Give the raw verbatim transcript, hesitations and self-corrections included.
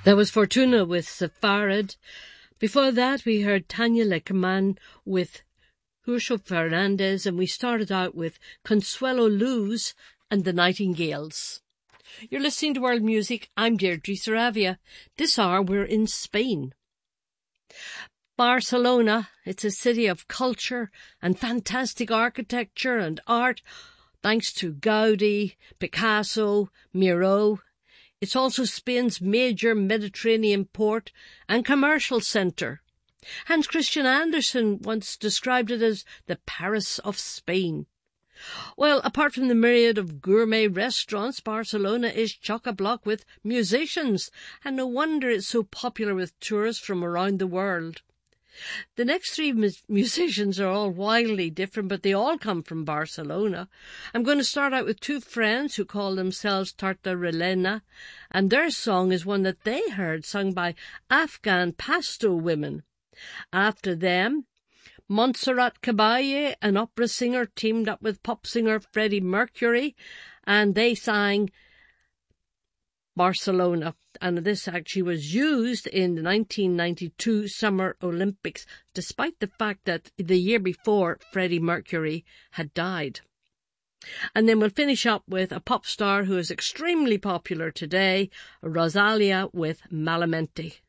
That was Fortuna with Safarid. Before that, we heard Tanya Leckerman with Urso Fernandez, and we started out with Consuelo Luz and the Nightingales. You're listening to World Music. I'm Deirdre Saravia. This hour, we're in Spain. Barcelona, it's a city of culture and fantastic architecture and art, thanks to Gaudi, Picasso, Miro. It's also Spain's major Mediterranean port and commercial centre. Hans Christian Andersen once described it as the Paris of Spain. Well, apart from the myriad of gourmet restaurants, Barcelona is chock-a-block with musicians, and no wonder it's so popular with tourists from around the world. The next three mu- musicians are all wildly different, but they all come from Barcelona. I'm going to start out with two friends who call themselves Tartarelena, and their song is one that they heard sung by Afghan Pasto women. After them, Montserrat Caballé, an opera singer, teamed up with pop singer Freddie Mercury, and they sang Barcelona. And this actually was used in the nineteen ninety-two Summer Olympics, despite the fact that the year before Freddie Mercury had died. And then we'll finish up with a pop star who is extremely popular today, Rosalia with Malamente.